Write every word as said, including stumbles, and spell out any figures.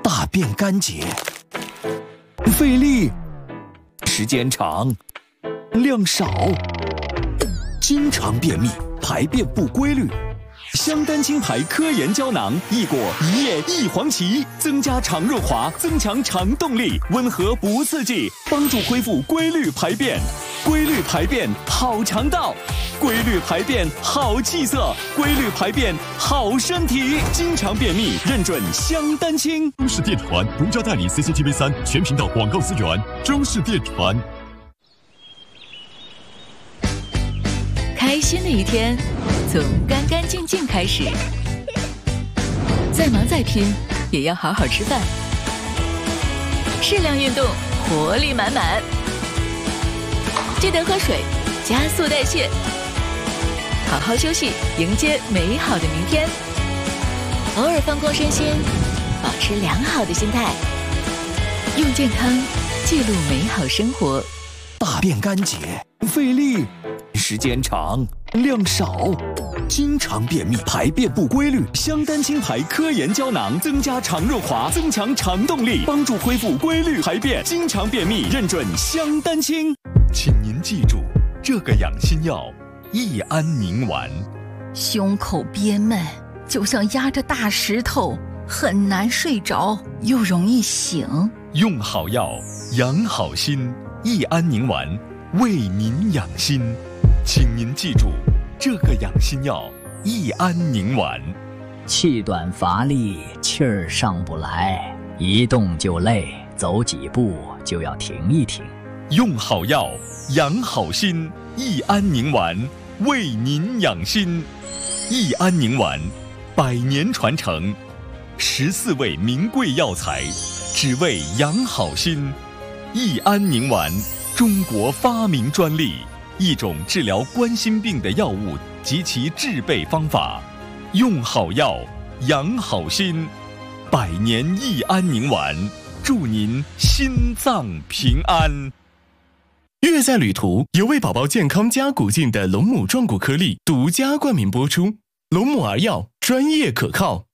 大便干结，费力，时间长，量少，经常便秘，排便不规律。香丹青牌科研胶囊，一果一叶一黄芪，增加肠润滑，增强肠动力，温和不刺激，帮助恢复规律排便。规律排便好肠道，规律排便好气色，规律排便好身体。经常便秘，认准香丹青。 中式电传独家代理 C C T V 三全频道广告资源。中式电传。 开心的一天，从干干净净开始。再忙再拼，也要好好吃饭。适量运动，活力满满。记得喝水，加速代谢。好好休息，迎接美好的明天。偶尔放空身心，保持良好的心态。用健康记录美好生活。 大便干结，费力，时间长，量少，经常便秘，排便不规律。香丹青牌科研胶囊，增加肠润滑，增强肠动力，帮助恢复规律排便。经常便秘，认准香丹青。 请您记住这个养心药：益安宁丸。 胸口憋闷，就像压着大石头，很难睡着，又容易醒。 用好药，养好心。益安宁丸为您养心，请您记住这个养心药：益安宁丸。 气短乏力，气儿上不来，一动就累，走几步就要停一停。 用好药，养好心。益安宁丸为您养心。益安宁丸，百年传承，十四味名贵药材，只为养好心。益安宁丸，中国发明专利，一种治疗冠心病的药物及其制备方法。用好药，养好心。百年益安宁丸，祝您心脏平安。 悦在旅途由为宝宝健康加古劲的龙母壮骨颗粒独家冠名播出，龙母儿药专业可靠。